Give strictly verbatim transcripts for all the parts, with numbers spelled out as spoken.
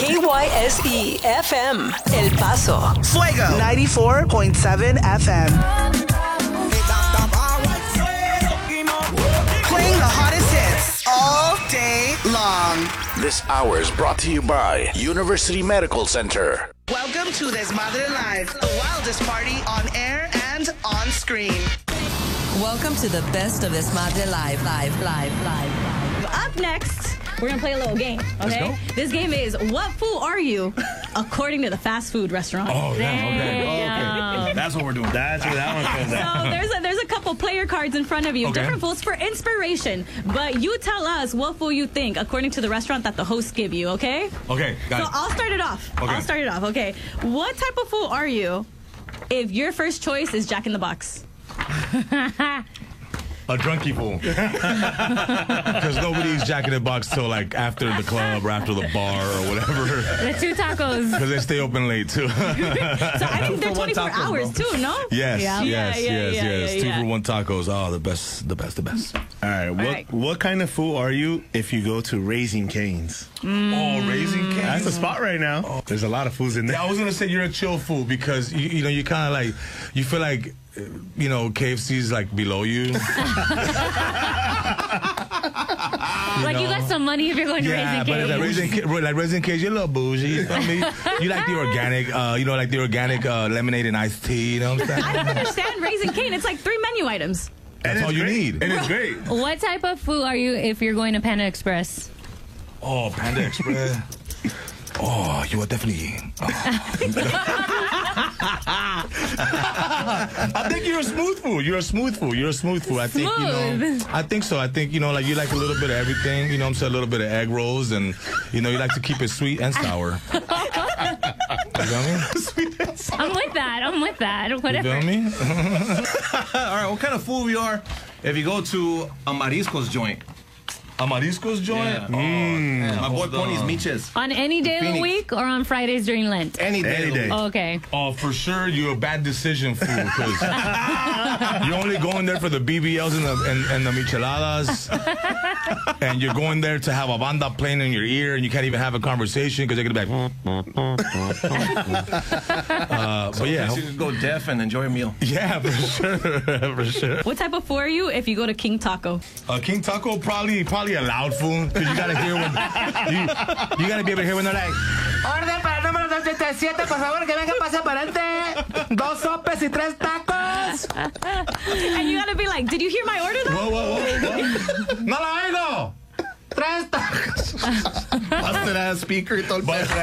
K Y S E F M, El Paso. Fuego. ninety-four point seven F M. Playing the hottest hits all day long. This hour is brought to you by University Medical Center. Welcome to Desmadre Live, the wildest party on air and on screen. Welcome to the best of Desmadre Live, live, live, live. Up next, we're going to play a little game, okay? This game is, what fool are you according to the fast food restaurant? Oh, yeah, okay. Damn. okay. That's what we're doing. That's where that one comes out. So there's a, there's a couple player cards in front of you, Okay. different fools for inspiration. But you tell us what fool you think according to the restaurant that the hosts give you, okay? Okay, got So it. I'll start it off. Okay. I'll start it off, okay? What type of fool are you if your first choice is Jack in the Box? A drunkie fool. Because nobody's Jack in the Box till like after the club or after the bar or whatever. The two tacos. Because they stay open late too. So I think they're twenty-four hours too, no? Yes, Yeah. yes, Yeah, yes, yeah, yes. yeah, yeah, Two yeah. for one tacos. Oh, the best, the best, the best. All right, what right. what kind of fool are you if you go to Raising Cane's? Oh, Raising Cane's. That's the spot right now. There's a lot of fools in there. Yeah, I was gonna say you're a chill fool because you, you know you kind of like you feel like uh, you know K F C's like below you. Like you got some money if you're going to Yeah, Raising but Cane's. like raising, Ca- like raising cage, you're a little bougie. You feel me? You like the organic, uh, you know, like the organic uh, lemonade and iced tea. You know what I'm saying? I don't understand Raising Cane. It's like three menu items. That's it's all you great. need. And it's great. What type of food are you if you're going to Panda Express? Oh, Panda Express. Oh, you are definitely. Oh. I think you're a smooth fool. You're a smooth fool. You're a smooth fool. I think you know. Smooth. I think so. I think you know, like you like a little bit of everything. You know, what I'm saying a little bit of egg rolls, and you know, you like to keep it sweet and sour. You feel me? I'm with that. I'm with that. You Whatever. feel me? All right, what kind of fool you are if you go to a mariscos joint? A mariscos joint. Yeah. Oh, yeah. My boy Pony's Miches. On any day of the Phoenix. week or on Fridays during Lent? Any day. Any of the day. week. Oh, okay. Oh, for sure, you're a bad decision fool because you're only going there for the B B Ls and the and, and the micheladas, and you're going there to have a banda playing in your ear, and you can't even have a conversation because they're gonna be like. uh, but yeah, So you can go deaf and enjoy a meal. yeah, for sure, for sure. What type of fool are you if you go to King Taco? Uh, King Taco probably probably a loud fool because you gotta hear when you, you gotta be able to hear when they're like. Orden para el número dos siete siete, por favor, que venga pase aparente. Dos sopes y tres tacos. And you gotta be like, did you hear my order though? Whoa, whoa, whoa, whoa. No la oigo. Tres tacos. Busted ass speaker y todo el pedo.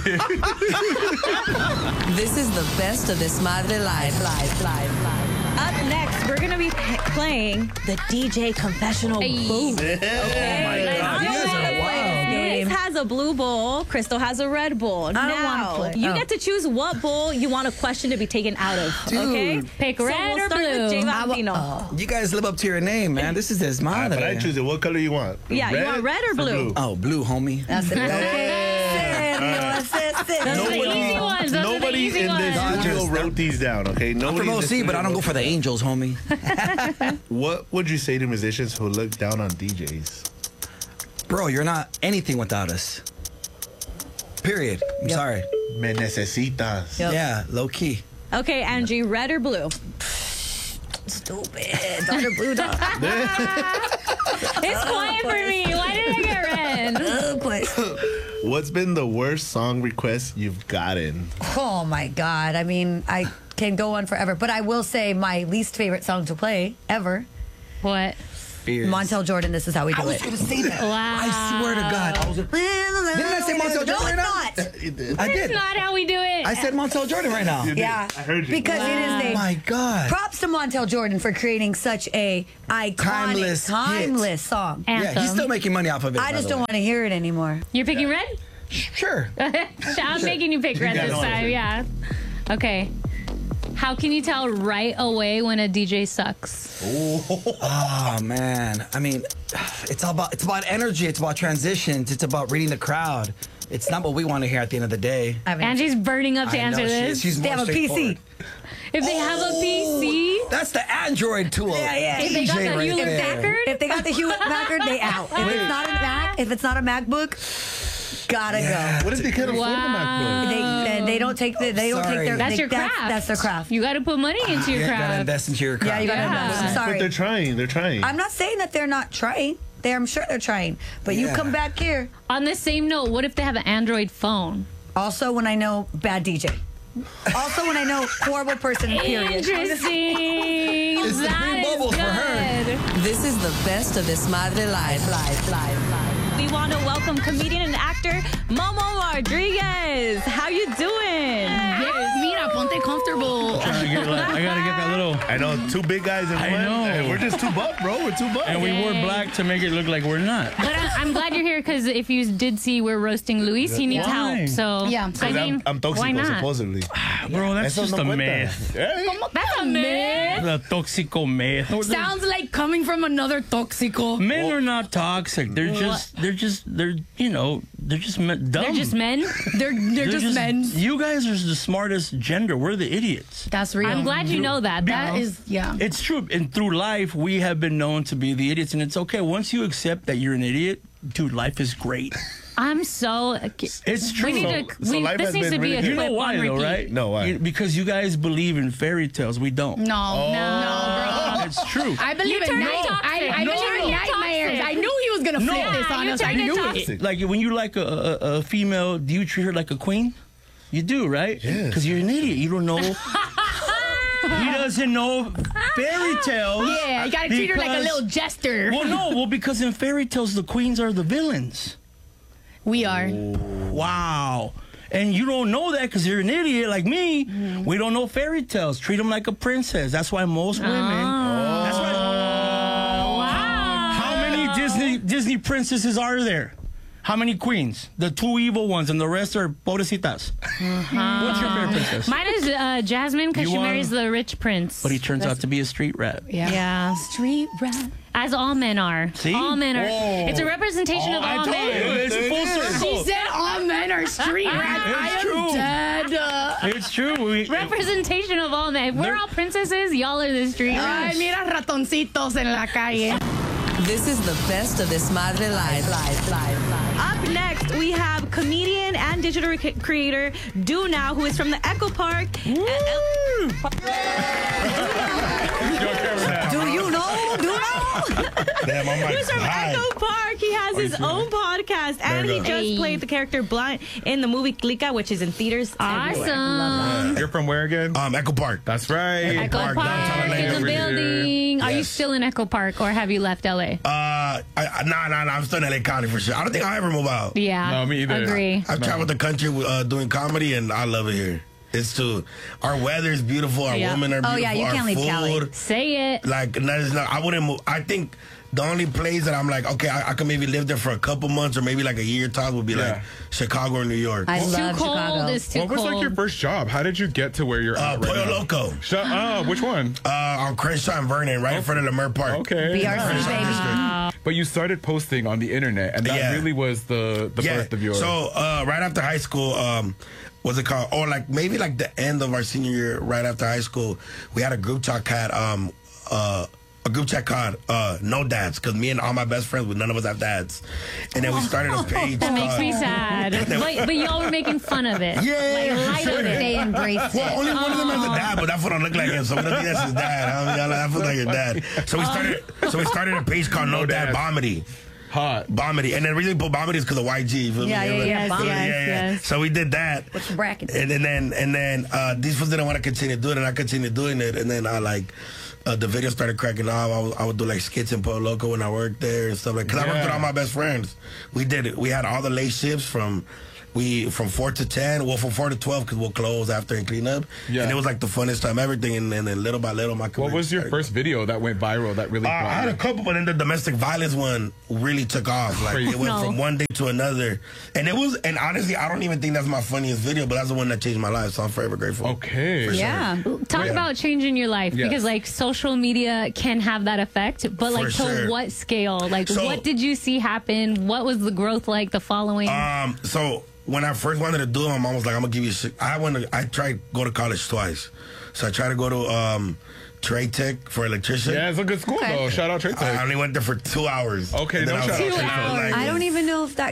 This is the best of Desmadre Live, live, live, live. Up next, we're gonna be p- playing the D J confessional Hey. booth. Oh my God. You guys are wild. Liz has a blue bowl. Crystal has a red bowl. I don't now, wanna play. you Oh. get to choose what bowl you want a question to be taken out of. Okay, Pick so red we'll or start blue. with Jay I wa- Valentino. oh. You guys live up to your name, man. This is his All right, mother. but I choose it. What color you want? Yeah, you want red or blue? Oh, blue, homie. That's it. Okay. Those are the easy ones. Those are the Nobody easy in this ones. studio wrote these down, okay? I'm Nobody from in O this C, but studio I don't go wrote for the these down. Angels, homie. What would you say to musicians who look down on D Js? Bro, you're not anything without us. Period. I'm Yep. sorry. Me necesitas. Yep. Yeah, low key. Okay, Angie, red or blue? Stupid. Daughter blue dog. It's quiet for me. Why did I get red? Oh, boy. What's been the worst song request you've gotten? Oh, my God. I mean, I can go on forever. But I will say my least favorite song to play ever, What? Fears. Montel Jordan, This Is How We Do I was It. going to say that. Wow. I swear to God. I was, didn't I say Montel Jordan No, right now? it's not. You did. I That's did. not how we do it. I said Montel Jordan right now. Yeah. I heard you. Because it is Oh a... my God. Props to Montel Jordan for creating such a iconic, Timeless timeless, hit. song. Anthem. Yeah, he's still making money off of it. I by just the don't way. want to hear it anymore. You're picking red? Sure. I'm making you pick red Yeah, this no, time. I Yeah. Okay. How can you tell right away when a D J sucks? Oh man, I mean, it's all about it's about energy. It's about transitions. It's about reading the crowd. It's not what we want to hear at the end of the day. I mean, Angie's burning up to I know, answer she is. this. She's they more have a P C. straightforward. If they have a P C, That's the Android tool. Yeah, yeah. if they got D J the right Hewlett there. Packard, If they got the Hewlett Packard, they out. If it's not a Mac, if it's not a MacBook, gotta Yeah. go. What if they can't afford the Wow. They, they they don't take the they don't Sorry. take their That's they- your craft. That's, that's their craft. You got to put money into your You gotta craft. invest into your craft. Yeah, you gotta Yeah. invest. I'm MacBook? sorry. But they're trying. They're trying. I'm not saying that they're not trying. They, I'm sure they're trying. But you Yeah. come back here. On the same note, what if they have an Android phone? Also, when I know bad D J. Also, when I know horrible person. Period. Interesting. It's the That three is bubbles for her. good. This is the best of Desmadre Live. Live, live, live. We want to welcome comedian and actor Momo Rodriguez. How you doing? Yes, mira, ponte comfortable. Trying to get, like, I gotta get that little. I know two big guys in I one. know. And we're just two buff, bro. We're two buff. And we wore Dang. black to make it look like we're not. But I, I'm glad you're here because if you did see we're roasting Luis, he needs Why? help. So Yeah. I mean, I'm, I'm toxico, why not? supposedly. Bro, that's Eso just no a cuenta. myth. Hey. That's a myth. The toxico myth. Sounds like coming from another toxico. Men are not toxic. They're just, they're just, they're, you know, they're just me- dumb. They're just men. They're they're, just, men. You guys are the smartest gender. We're the idiots. That's real. I'm glad you know that. That though. is, yeah. It's true. And through life, we have been known to be the idiots. And it's okay. Once you accept that you're an idiot, dude, life is great. I'm so. It's true. We need So- to. so we, life this has needs been to be really a good. You clip know why, on though, repeat. right? No, why? You- Because you guys believe in fairy tales. We don't. No, Oh. no, bro. It's true. I believe You in turned night. it toxic. I, I No. believe in You nightmares. toxic. I knew he was gonna flip No. this on You us. I turned it knew toxic. it. Like when you like a, a, a female, do you treat her like a queen? You do, right? Yes. Because you're an idiot. You don't know. He doesn't know fairy tales. Yeah, you gotta treat her like a because- little jester. Well, no. Well, because in fairy tales, the queens are the villains. We are. Wow. And you don't know that because you're an idiot like me. Mm-hmm. We don't know fairy tales. Treat them like a princess. That's why most women. That's why. How many Disney Disney princesses are there? How many queens? The two evil ones, and the rest are pobrecitas. What's your favorite princess? Mine is uh, Jasmine because You she want- marries the rich prince. But he turns out to be a street rat. Yeah. Yeah. Street rat. As all men are. See? All men are. Whoa. It's a representation Oh, of I all told you, men. it's full circle. She said all men are street rats. I am true. dead. Uh, It's true. We, Representation of all men. If we're They're- all princesses, y'all are the street Ay, rats. mira ratoncitos en la calle. This is the best of Desmadre Live. Live, live, live. Up next, we have comedian and digital rec- creator Do Now, who is from the Echo Park. Do you know? Do you know? Damn, I'm like, Who's from hi. Echo Park. He has his own podcast, and he you go. just Hey. played the character Blind in the movie Clica, which is in theaters. everywhere. Awesome. You're from where again? Um, Echo Park. That's right. Echo Park, downtown Atlanta in the over here. building. Are you Yes. still in Echo Park or have you left L A? Uh, I, I, nah, nah, nah. I'm still in L A County for sure. I don't think I'll ever move out. Yeah. No, me either. Agree. I've traveled the country uh, doing comedy, and I love it here. It's too. Our weather is beautiful. Our Yeah. women are Oh, beautiful. yeah, you our can't leave food, Cali. Say it. Like, that is not, I wouldn't move. I think the only place that I'm like, okay, I, I could maybe live there for a couple months or maybe like a year top would be Yeah. like Chicago or New York. I Too love cold Chicago. is too What was cold. like your first job? How did you get to where you're Uh, at right Pollo now? Loco. Shut up. Which one? Uh, on Crenshaw and Vernon, right in front of the Mer Park. Okay. B R C, baby. But you started posting on the internet, and that Yeah. really was the the Yeah. birth of your. So uh, right after high school, um, what's it called? Or like maybe like the end of our senior year, right after high school, we had a group chat had um uh. A group chat called uh, No Dads, because me and all my best friends, but none of us have dads. And then we started a page. That makes called- me sad. but, but y'all were making fun of it. Yeah, Like, light sure. of it. They embraced Well, it. only one of them has a dad, but that fool don't look like him, so we don't think that's his dad. I mean, that feels like your dad. So we started. So we started a page called No, No Dad Dads. Bomedy. hot. Bomedy. And then the reason we put Bomedy is because of Y G. You feel Yeah, me? yeah, Like, yes, yeah, yes, yeah, yeah. yes. So we did that. What's your bracket? And, and then and then uh, these fools didn't want to continue doing it, and I continued doing it. And then I like uh, the video started cracking off. I, was, I would do like skits in Puerto Loco when I worked there and stuff like. Because I worked with all my best friends. We did it. We had all the late shifts from. We from four to ten, well from four to twelve because we'll close after and clean up. Yeah. And it was like the funnest time, everything, and, and then little by little my career. What was your started. first video that went viral that really? Uh, I had a couple, but then the domestic violence one really took off. Like Crazy. it went No. from one day to another, and it was. And honestly, I don't even think that's my funniest video, but that's the one that changed my life. So I'm forever grateful. Okay. For sure. Yeah. Talk Yeah. about changing your life Yes. because like social media can have that effect, but like For to sure. what scale? Like So- what did you see happen? What was the growth like, the following? Um. So when I first wanted to do it, my mom was like, "I'm gonna give you." Shit. I went. To, I tried to go to college twice. So I tried to go to um, Trade Tech for electrician. Yeah, it's a good school Okay. though. Shout out Trade Tech. I only went there for two hours. Okay, And then no I was shout out like, Trade Tech. like- I don't even know if that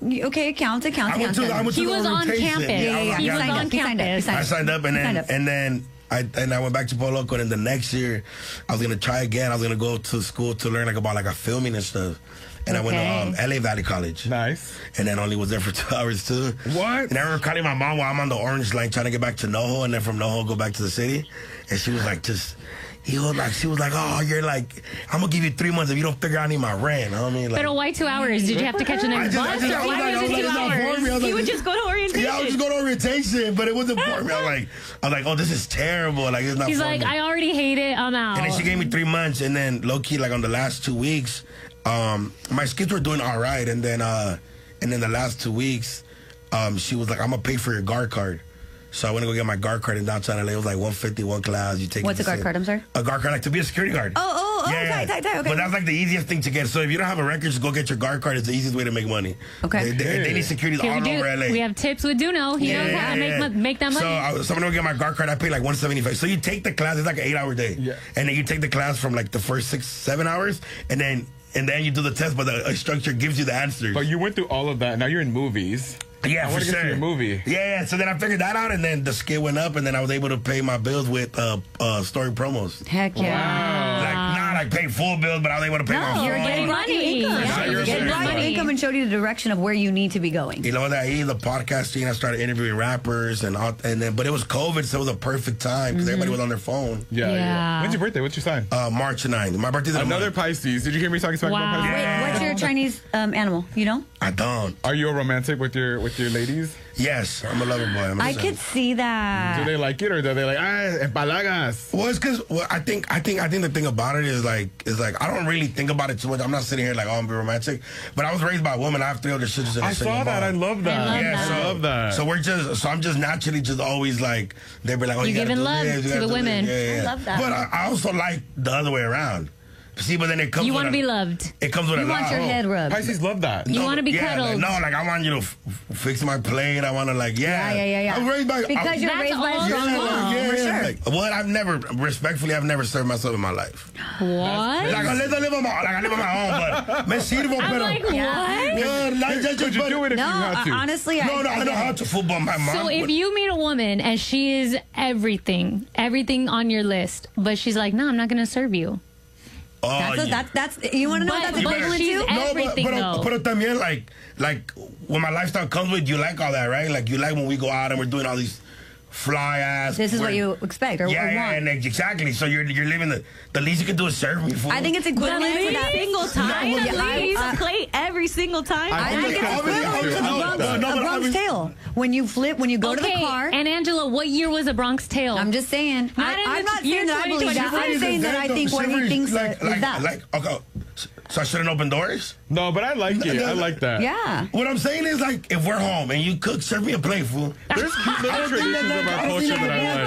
Okay, it counts. It counts. I It went counts. to, I went to He the was on orientation. campus. Yeah, I He was signed on up. He signed up. He campus. signed I up. signed up, and He signed then up. and then I and I went back to Polo Loco, and then the next year I was gonna try again. I was gonna go to school to learn like about like a filming and stuff. And I went Okay. to um, L A Valley College. Nice. And then only was there for two hours too. What? And I remember calling my mom while I'm on the orange line trying to get back to NoHo, and then from NoHo go back to the city. And she was like, just. He was like, she was like, oh, you're like, I'm gonna give you three months if you don't figure out any of my rent. I mean, like, But why two hours? Did you have to catch the next I just- I bus, just- or I was why like- was I it was two like, it's not for me. I hours? was He like- would just go to orientation. Yeah, I would just go to orientation, but it wasn't for me. I was like, I was like, oh, this is terrible. Like, it's not He's for like, me. I already hate it. I'm out. And then she gave me three months, and then low key, like on the last two weeks, um, my skids were doing all right, and then, uh, and then the last two weeks, um, she was like, I'm gonna pay for your guard card. So I went to go get my guard card in downtown L A. It was like one fifty, one class. You take What's it a to guard sit- card? I'm sorry. A guard card, like to be a security guard. Oh, oh, oh, tight, tight, tight, okay. But that's like the easiest thing to get. So if you don't have a record, just go get your guard card. It's the easiest way to make money. Okay. They, they, they need securities Here all we, do, over L A. we have tips with Duno. He knows how to make, mo- make that money. So I was, so I'm gonna go get my guard card. I pay like one seventy-five. So you take the class. It's like an eight-hour day. Yeah. And then you take the class from like the first six, seven hours, and then and then you do the test. But the instructor gives you the answers. But you went through all of that. Now you're in movies. Yeah, I for want to sure. get to your movie. Yeah, yeah. So then I figured that out, and then the skill went up, and then I was able to pay my bills with uh, uh, story promos. Heck yeah. Like not like pay full bills, but I was able to pay my No, you're phone. getting money. Yeah, Yeah, you're you're getting getting money. money. Income and showed you the direction of where you need to be going. You know that I the podcasting. I started interviewing rappers and all, and then, but it was COVID, so it was a perfect time because everybody was on their phone. Yeah, yeah. Yeah. When's your birthday? What's your sign? Uh, March ninth. My birthday's in a Another month. Pisces. Did you hear me talking smack Wow. about Pisces? Wait, what's your Chinese um, animal? You know? I don't. Are you a romantic with your with your ladies? Yes, I'm a lover boy. I'm a I son. could see that. Do they like it or do they like ah empalagas? Well, it's because well, I think I think I think the thing about it is like is like I don't really think about it too much. I'm not sitting here like oh I'm being romantic, but I was raised by a woman. I have three older sisters. And a I single saw that. I mom. love that. I love Yeah, that. so, I love that. So we're just, so I'm just naturally just always like, they'd be like, oh, you, You gotta giving do love this, you to gotta the do women. this. Yeah, yeah, I yeah. love that. But I, I also like the other way around. See, but then it comes You with want to a- be loved. It comes with You a want lot. your Oh. head rubbed. Pisces love that. You wanna be yeah, cuddled. Like, no, like I want you to f- f- fix my plate. I want to like, yeah. Yeah, yeah, yeah, yeah. I'm raised by Because I, you're That's raised by a all strong wrong. mom, yeah, for yeah, sure. like, what I've never, respectfully, I've never served myself in my life. What? Like I live, I live on my, like I live on my own, but me sirvo, I'm pero. like, what? Yeah, like, just, Could you but- do it if No, you had to? uh, honestly, No, I, no, I I know get how it. to football my mom. So if would- you meet a woman and she is everything, everything on your list, but she's like, no, I'm not going to serve you. Oh, That's, a, yeah. that's, that's, you want to know But- that's but equivalent she's to? ev- everything, but, though. but, but también like like when my lifestyle comes with you like all that, right? Like you like when we go out and we're doing all these fly ass. This is what we're- you expect or, yeah, or yeah, want. and like, exactly. So you're you're living the the least you can do is serve me. Fool. I think it's But equivalent at to every that. single time, No, at yeah, I- least uh, play every single time. I I think it's I would- equivalent I to would- a I would- Bronx, no, a but I Bronx would- tale. When you flip, when you go okay, to the car. and Angela, what year was a Bronx Tale? I'm just saying. Not I, in I'm the not year saying that I believe that. twenty I'm saying that I think what he thinks like, is like, that. like okay. So I shouldn't open doors. No, but I like it. I like that. Yeah. What I'm saying is like if we're home and you cook, serve me a plate, fool. There's cute little traditions of our culture that I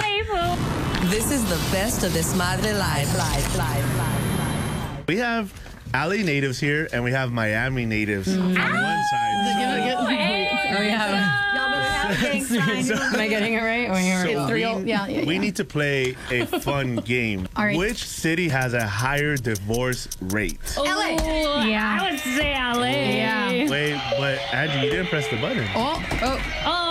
like. This is the best of This Madre Live. Live, live, live, live. We have L A natives here, and we have Miami natives on one side. Oh, yeah. Am I getting it right? Oh, you're So right. we, Real- yeah, yeah, we yeah. need to play a fun game. All right. Which city has a higher divorce rate? L A. Yeah. I would say L A. Yeah. Wait, but Angie, you didn't press the button. Oh, oh.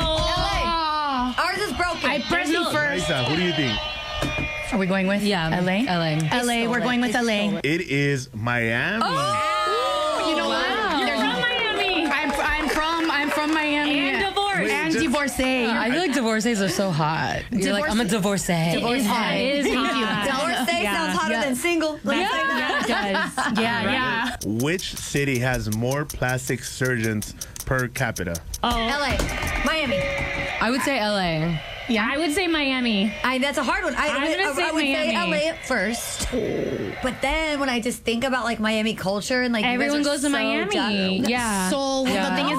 Oh. Ours is broken. I pressed it first. Raisa, who do you think? Are we going with Yeah. L A? L A. L A, we're going with L A. It is Miami. Oh, you know Wow. what? You're There's- from Miami. I'm, I'm from I'm from Miami. And divorced. And just- divorcee. I feel like divorcees are so hot. You're like, I'm a divorcee. Divorcee. That is Thank hot. you. Divorcee Yeah. sounds hotter Yeah. than single. Let's Yeah, say that. yeah, it does. Yeah, yeah. Which city has more plastic surgeons per capita? Oh. L A, Miami. I would say L A. Yeah, I would say Miami. I, that's a hard one. I, I'm I, would- gonna I, say I would say Miami. L A at first, but then when I just think about like Miami culture and like you guys Everyone are goes to so Miami. down- Yeah. So the thing is,